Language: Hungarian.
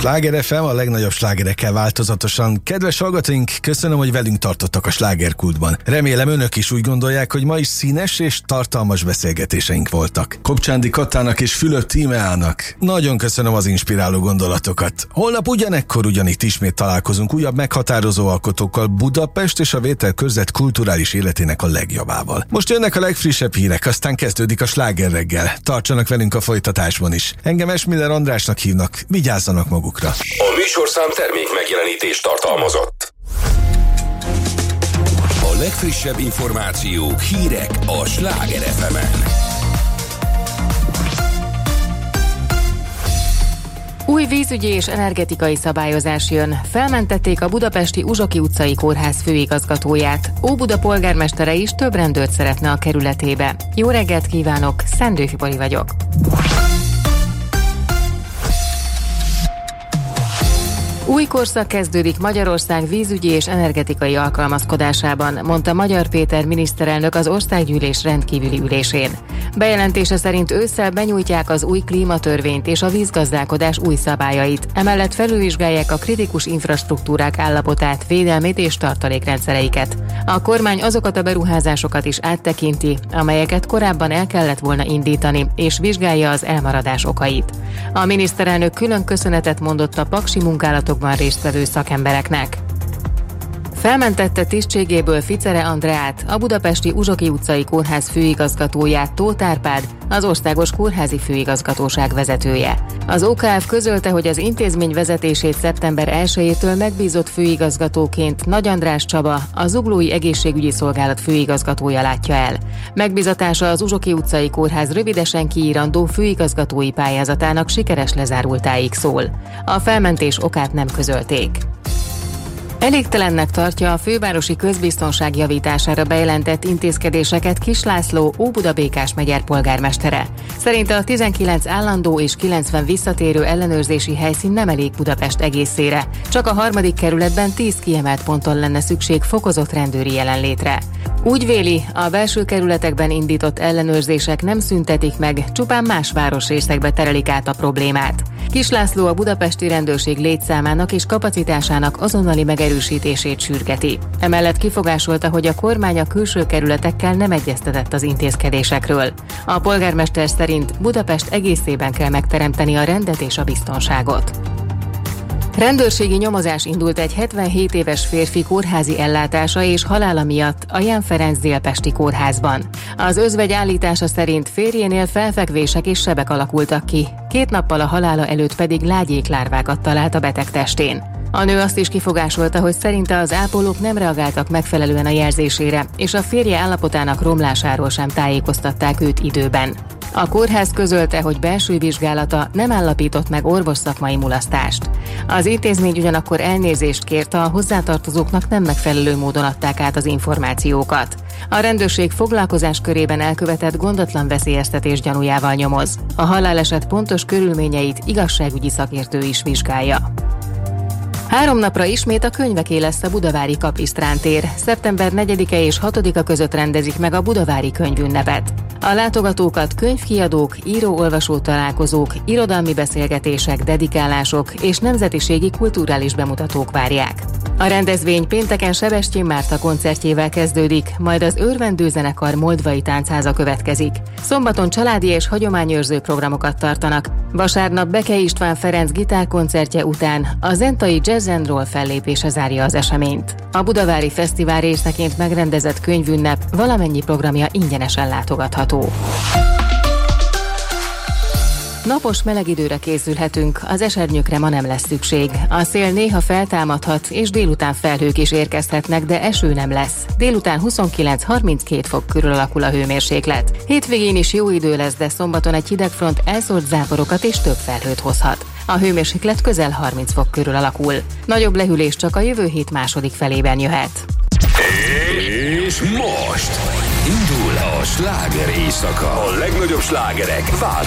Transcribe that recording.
Sláger FM, a legnagyobb slágerekkel változatosan. Kedves hallgatóink, köszönöm, hogy velünk tartottak a slágerkultban. Remélem önök is úgy gondolják, hogy ma is színes és tartalmas beszélgetéseink voltak. Kopcsándi Kattának és Fülöp Tímeának nagyon köszönöm az inspiráló gondolatokat. Holnap ugyanekkor ugyanitt ismét találkozunk újabb meghatározó alkotókkal, Budapest és a Vételkörzet kulturális életének a legjobbával. Most jönnek a legfrissebb hírek, aztán kezdődik a Sláger reggel. Tartsanak velünk a folytatásban is. Engem Esmiller Andrásnak hívnak, vigyázzanak magukra. A műsorszám termék megjelenítést tartalmazott. A legfrissebb információk, hírek a Sláger FM-en. Új vízügyi és energetikai szabályozás jön. Felmentették a budapesti Uzsoki utcai kórház főigazgatóját. Óbuda polgármestere is több rendőrt szeretne a kerületébe. Jó reggelt kívánok, Szendőfi Pali vagyok. Új korszak kezdődik Magyarország vízügyi és energetikai alkalmazkodásában, mondta Magyar Péter miniszterelnök az országgyűlés rendkívüli ülésén. Bejelentése szerint ősszel benyújtják az új klímatörvényt és a vízgazdálkodás új szabályait, emellett felülvizsgálják a kritikus infrastruktúrák állapotát, védelmét és tartalékrendszereiket. A kormány azokat a beruházásokat is áttekinti, amelyeket korábban el kellett volna indítani, és vizsgálja az elmaradás okait. A miniszterelnök külön köszönetet mondott a paksi munkálatokban résztvevő szakembereknek. Felmentette tisztségéből Ficere Andreát, a budapesti Uzsoki utcai kórház főigazgatóját, Tóth Árpád, az Országos Kórházi Főigazgatóság vezetője. Az OKF közölte, hogy az intézmény vezetését szeptember 1-től megbízott főigazgatóként Nagy András Csaba, a Zuglói Egészségügyi Szolgálat főigazgatója látja el. Megbízatása az Uzsoki utcai kórház rövidesen kiírandó főigazgatói pályázatának sikeres lezárultáig szól. A felmentés okát nem közölték. Elégtelennek tartja a fővárosi közbiztonság javítására bejelentett intézkedéseket Kiss László, Óbuda-Békás megyer polgármestere. Szerinte a 19 állandó és 90 visszatérő ellenőrzési helyszín nem elég Budapest egészére. Csak a 3. kerületben 10 kiemelt ponton lenne szükség fokozott rendőri jelenlétre. Úgy véli, a belső kerületekben indított ellenőrzések nem szüntetik meg, csupán más városrészekbe terelik át a problémát. Kiss László a budapesti rendőrség létszámának és kapacitásának azonnali megerősítését sürgeti. Emellett kifogásolta, hogy a kormány a külső kerületekkel nem egyeztetett az intézkedésekről. A polgármester szerint Budapest egészében kell megteremteni a rendet és a biztonságot. Rendőrségi nyomozás indult egy 77 éves férfi kórházi ellátása és halála miatt a Ján Ferenc délpesti kórházban. Az özvegy állítása szerint férjénél felfekvések és sebek alakultak ki, 2 nappal a halála előtt pedig lágyéklárvákat talált a beteg testén. A nő azt is kifogásolta, hogy szerinte az ápolók nem reagáltak megfelelően a jelzésére, és a férje állapotának romlásáról sem tájékoztatták őt időben. A kórház közölte, hogy belső vizsgálata nem állapított meg orvosszakmai mulasztást. Az intézmény ugyanakkor elnézést kért, a hozzátartozóknak nem megfelelő módon adták át az információkat. A rendőrség foglalkozás körében elkövetett gondatlan veszélyeztetés gyanújával nyomoz. A haláleset pontos körülményeit igazságügyi szakértő is vizsgálja. 3 napra ismét a könyveké lesz a budavári Kapisztrán tér. Szeptember 4-e és 6-a között rendezik meg a budavári könyvünnepet. A látogatókat könyvkiadók, író-olvasó találkozók, irodalmi beszélgetések, dedikálások és nemzetiségi kulturális bemutatók várják. A rendezvény pénteken Sebestyén Márta koncertjével kezdődik, majd az Örvendő zenekar Moldvai Táncháza következik. Szombaton családi és hagyományőrző programokat tartanak. Vasárnap Beke István Ferenc gitárkoncertje után a zentai Jazz and Roll fellépése zárja az eseményt. A budavári fesztivál részeként megrendezett könyvünnep valamennyi programja ingyenesen látogatható. Napos meleg időre készülhetünk, az esernyőkre ma nem lesz szükség. A szél néha feltámadhat, és délután felhők is érkezhetnek, de eső nem lesz. Délután 29-32 fok körül alakul a hőmérséklet. Hétvégén is jó idő lesz, de szombaton egy hidegfront elszórt záporokat és több felhőt hozhat. A hőmérséklet közel 30 fok körül alakul. Nagyobb lehűlés csak a jövő hét második felében jöhet. És most indul a sláger éjszaka. A legnagyobb slágerek